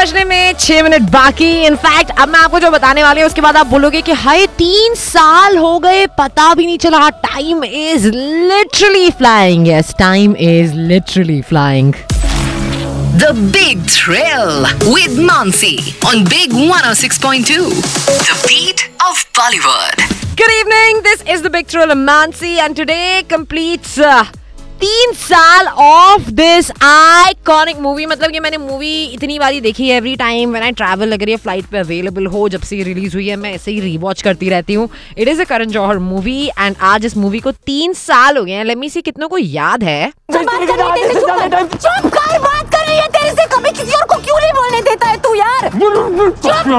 बजने में 6 मिनट बाकी। इनफैक्ट अब मैं आपको जो बताने वाली हूँ उसके बाद आप बोलोगे कि हाय 3 साल हो गए, पता भी नहीं चला। Time is literally flying. Yes, time is literally flying. The Big Thrill with Mansi on Big 106.2. The beat of Bollywood. Good evening. This is the Big Thrill of Mansi and today completes 3 साल of this iconic movie. मतलब ये मैंने movie इतनी बारी देखी है, every time when I travel, अगर ये फ्लाइट पे अवेलेबल हो, जब से ये रिलीज हुई है मैं ऐसे ही रीवॉच करती रहती हूँ। It is a Karan Johar movie and आज इस मूवी को 3 साल हो गए हैं। लेट मी सी कितनों को याद है। चुप कर, बात कर रही है तेरे से, कभी किसी और को क्यों नहीं बोलने देता है तू यार? चुप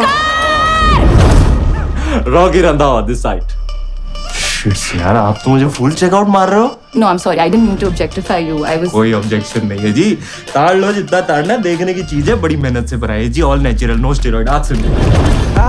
कर। Rocky Randhawa this side. Shit यार, आप तो मुझे फुल चेकआउट मार रहे हो। No, I'm sorry. I didn't mean to objectify you. I was. कोई ऑब्जेक्शन नहीं है जी, ताड़ लो जितना ताड़ना। देखने की चीज है, बड़ी मेहनत से बनाई है जी, ऑल नेचुरल, नो स्टेरॉइड। आज सुनिए।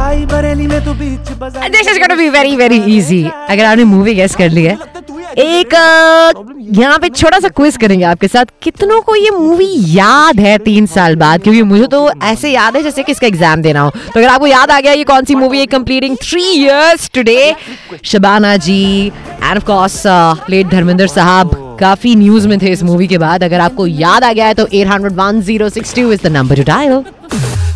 This is gonna be very very easy। अगर आपने मूवी गेस कर ली है, एक यहाँ पे छोटा सा क्विज करेंगे आपके साथ। कितनों को ये मूवी याद है 3 साल बाद? क्योंकि मुझे तो ऐसे याद है जैसे कि इसका एग्जाम देना हो। तो अगर आपको याद आ गया ये कौन सी मूवी है completing 3 years today, Shabana ji end of course late Dharmendra साहब काफी न्यूज में थे इस मूवी के बाद। अगर आपको याद आ गया है तो 800-1062 is the number two dial.